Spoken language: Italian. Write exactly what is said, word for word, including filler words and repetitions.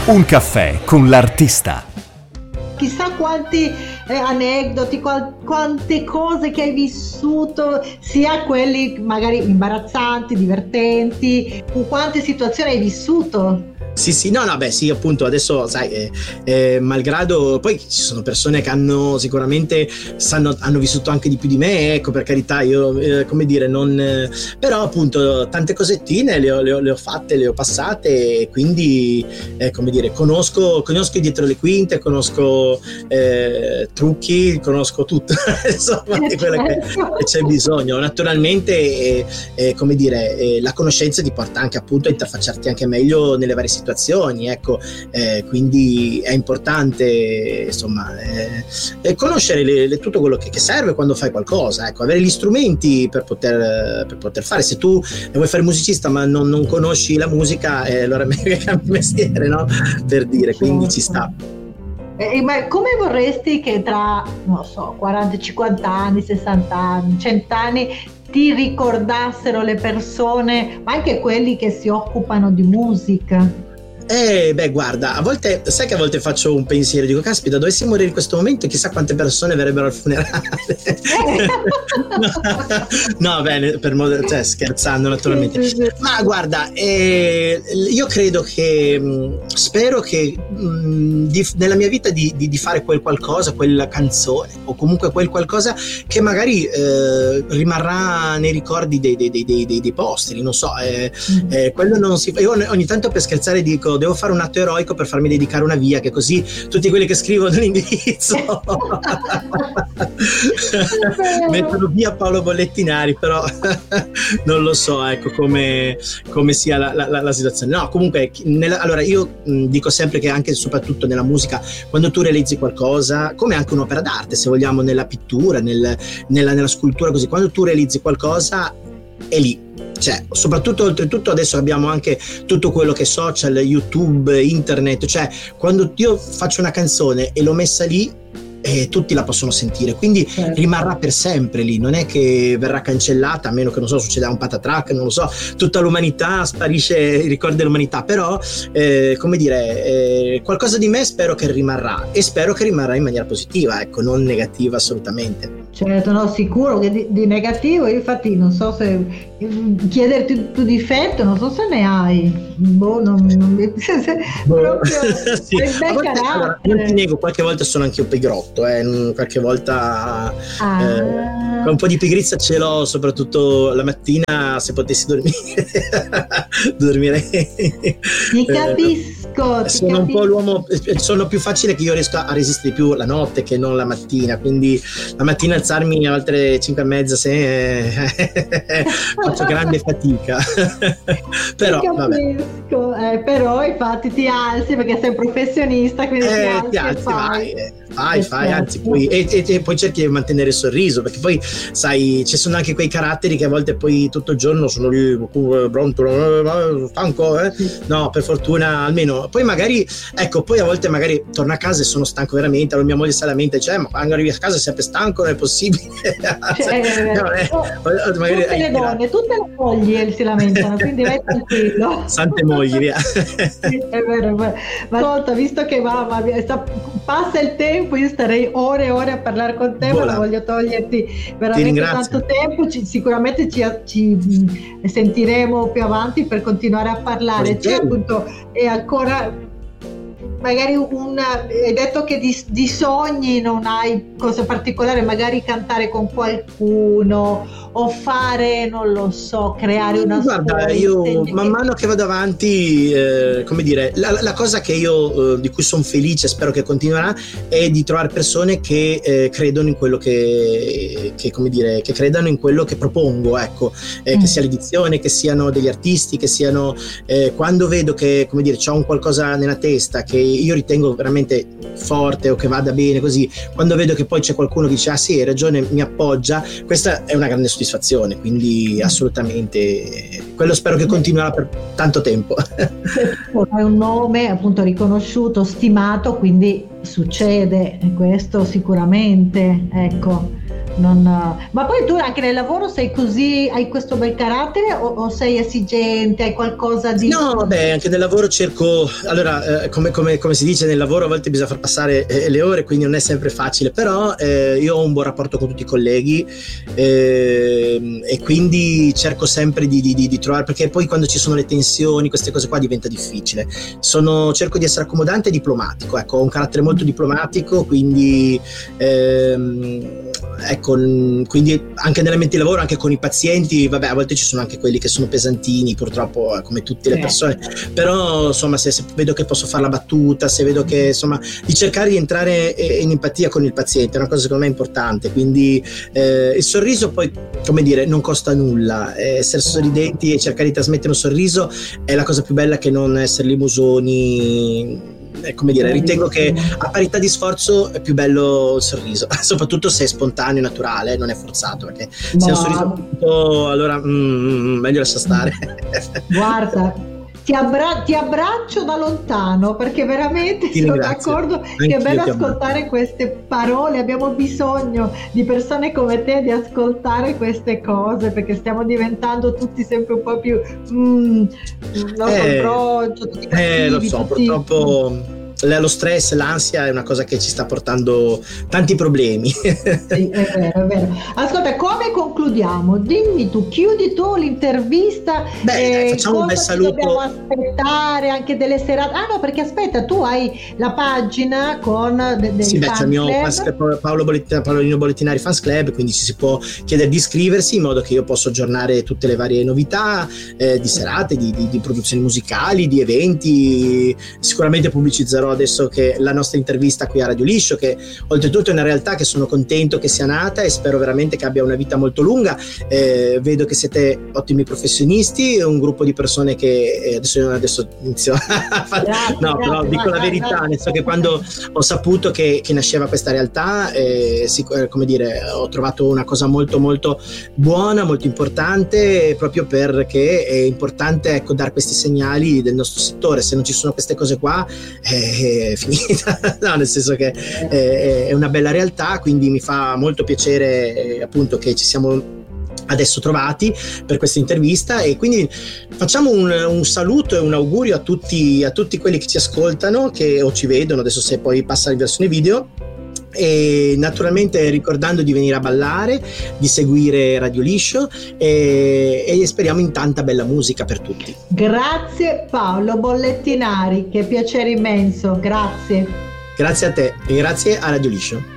Un caffè con l'artista. Chissà quanti eh, aneddoti, qual- quante cose che hai vissuto, sia quelli magari imbarazzanti, divertenti, quante situazioni hai vissuto. Sì, sì, no, no, beh, sì, appunto, adesso, sai, eh, eh, malgrado, poi ci sono persone che hanno sicuramente, sanno, hanno vissuto anche di più di me, ecco, per carità, io, eh, come dire, non, eh, però appunto, tante cosettine le ho, le ho, le ho fatte, le ho passate, e quindi, eh, come dire, conosco, conosco dietro le quinte, conosco eh, trucchi, conosco tutto, insomma, di quello che, che c'è bisogno. Naturalmente, eh, eh, come dire, eh, la conoscenza ti porta anche appunto a interfacciarti anche meglio nelle varie situazioni. situazioni, ecco, eh, quindi è importante, insomma, eh, conoscere le, le, tutto quello che, che serve quando fai qualcosa, ecco, avere gli strumenti per poter, per poter fare. Se tu vuoi fare musicista ma non, non conosci la musica, eh, allora è meglio che cambi mestiere, no? Per dire, quindi ci sta. Eh, ma come vorresti che tra, non so, quaranta, cinquanta anni, sessanta anni, cento anni ti ricordassero le persone, ma anche quelli che si occupano di musica? Eh, beh, guarda, a volte, sai che a volte faccio un pensiero, dico, caspita, dovessi morire in questo momento, chissà quante persone verrebbero al funerale. no, no, bene, per modo, cioè, scherzando naturalmente. Sì, sì, sì. Ma guarda, eh, io credo che, mh, spero che mh, di, nella mia vita di, di, di fare quel qualcosa, quella canzone, o comunque quel qualcosa che magari eh, rimarrà nei ricordi dei, dei, dei, dei, dei posteri, non so, eh, mm. eh, quello non si fa. Io ogni tanto per scherzare dico, devo fare un atto eroico per farmi dedicare una via, che così tutti quelli che scrivono l'indirizzo mettono via Paolo Bollettinari, però non lo so, ecco, come, come sia la, la, la situazione. No, comunque, nella, allora io mh, dico sempre che anche e soprattutto nella musica, quando tu realizzi qualcosa, come anche un'opera d'arte, se vogliamo, nella pittura, nel, nella, nella scultura, così, quando tu realizzi qualcosa è lì. Cioè, soprattutto, oltretutto adesso abbiamo anche tutto quello che è social, YouTube, internet, cioè quando io faccio una canzone e l'ho messa lì, e tutti la possono sentire, quindi certo, rimarrà per sempre lì, non è che verrà cancellata, a meno che non so succeda un patatrack, non lo so, tutta l'umanità sparisce i ricordi dell'umanità, però eh, come dire, eh, qualcosa di me spero che rimarrà, e spero che rimarrà in maniera positiva, ecco, non negativa assolutamente. Certo, no, sicuro che di, di negativo, io infatti non so se chiederti il tuo difetto, non so se ne hai, boh, non, non se, se, proprio sì. A volte, allora, non ti nego, qualche volta sono anche io pigrotto, eh, qualche volta ah. eh, un po' di pigrizia ce l'ho, soprattutto la mattina, se potessi dormire dormirei. Ti capisco, eh, ti sono capisco. Un po' l'uomo, sono più facile che io riesco a resistere più la notte che non la mattina, quindi la mattina alzarmi alle cinque e mezza se eh, faccio grande fatica però vabbè. Eh, però infatti ti alzi perché sei un professionista, quindi eh, ti alzi, ti alzi e fai. vai, eh, fai, fai anzi poi e, e, e poi cerchi di mantenere il sorriso, perché poi sai ci sono anche quei caratteri che a volte poi tutto il giorno sono lì pronto, stanco, eh? No, per fortuna almeno poi magari ecco poi a volte magari torno a casa e sono stanco veramente, allora mia moglie si lamenta, cioè ma quando arrivi a casa sei sempre stanco, non è possibile. Cioè, no, eh, magari, tutte le donne, tutte le mogli si lamentano, quindi vai tranquillo. Sante mogli, via. Sì, è vero, è vero. Ma ascolta, visto che va, ma passa il tempo, io starei ore e ore a parlare con te, voilà. Ma non voglio toglierti veramente tanto tempo, ci, sicuramente ci, ci sentiremo più avanti per continuare a parlare. C'è appunto e ancora magari una, hai detto che di, di sogni non hai cose particolari, magari cantare con qualcuno o fare, non lo so, creare una guarda storia. Io man mano che vado avanti, eh, come dire, la, la cosa che io eh, di cui sono felice, spero che continuerà, è di trovare persone che eh, credono in quello che, che come dire, che credano in quello che propongo, ecco, eh, mm. che sia l'edizione, che siano degli artisti, che siano eh, quando vedo che, come dire, c'ho un qualcosa nella testa che io ritengo veramente forte o che vada bene, così quando vedo che poi c'è qualcuno che dice ah sì hai ragione, mi appoggia, questa è una grande soddisfazione, quindi assolutamente quello spero che continuerà per tanto tempo. È un nome appunto riconosciuto, stimato, quindi succede questo sicuramente, ecco. non, ma poi tu anche nel lavoro sei così, hai questo bel carattere o, o sei esigente, hai qualcosa di... No, vabbè, anche nel lavoro cerco, allora eh, come, come, come si dice nel lavoro a volte bisogna far passare eh, le ore, quindi non è sempre facile, però eh, io ho un buon rapporto con tutti i colleghi eh, e quindi cerco sempre di, di, di, di trovare, perché poi quando ci sono le tensioni, queste cose qua diventa difficile. Sono, cerco di essere accomodante e diplomatico, ecco, ho un carattere molto diplomatico, quindi ehm, ecco, quindi anche nell'ambiente di lavoro, anche con i pazienti, vabbè, a volte ci sono anche quelli che sono pesantini, purtroppo, come tutte le persone, però insomma se, se vedo che posso fare la battuta, se vedo che insomma di cercare di entrare in empatia con il paziente è una cosa secondo me importante, quindi eh, il sorriso poi, come dire, non costa nulla, eh, essere sorridenti e cercare di trasmettere un sorriso è la cosa più bella che non essere lì musoni. Eh, come dire, ritengo che a parità di sforzo è più bello il sorriso, soprattutto se è spontaneo, naturale, non è forzato, perché no. Se è un sorriso tutto, allora mm, meglio lascia stare. Guarda, ti, abbra- ti abbraccio da lontano, perché veramente ti sono ringrazio. D'accordo. Anch'io che è bello ascoltare queste parole, abbiamo bisogno di persone come te di ascoltare queste cose, perché stiamo diventando tutti sempre un po' più mm, no, eh, confronto, tutti cattivi, eh, lo so, tutti... purtroppo lo stress, l'ansia è una cosa che ci sta portando tanti problemi. Sì, è vero, è vero. Ascolta, come concludiamo? Dimmi tu, chiudi tu l'intervista. Beh, eh, facciamo un bel saluto. Dobbiamo aspettare anche delle serate. Ah no, perché aspetta, tu hai la pagina con de- dei sì, beh, c'è il mio club. Paolo Bolett- Paolino Bollettinari Fans Club, quindi ci si può chiedere di iscriversi in modo che io possa aggiornare tutte le varie novità eh, di serate, di, di, di produzioni musicali, di eventi. Sicuramente pubblicizzerò adesso che la nostra intervista qui a Radio Liscio, che oltretutto è una realtà che sono contento che sia nata e spero veramente che abbia una vita molto lunga. Eh, vedo che siete ottimi professionisti, un gruppo di persone che eh, adesso, adesso inizio a fare grazie, no grazie, però dico la verità, nel senso che quando ho saputo che, che nasceva questa realtà eh, sic- come dire, ho trovato una cosa molto molto buona, molto importante, proprio perché è importante, ecco, dare questi segnali del nostro settore. Se non ci sono queste cose qua eh, è finita, no, nel senso che è, è una bella realtà, quindi mi fa molto piacere eh, appunto che ci siamo adesso trovati per questa intervista, e quindi facciamo un, un saluto e un augurio a tutti, a tutti quelli che ci ascoltano, che o ci vedono adesso, se poi passa in versione video, e naturalmente ricordando di venire a ballare, di seguire Radio Liscio e, e speriamo in tanta bella musica per tutti. Grazie Paolo Bollettinari, che piacere immenso, grazie. Grazie a te e grazie a Radio Liscio.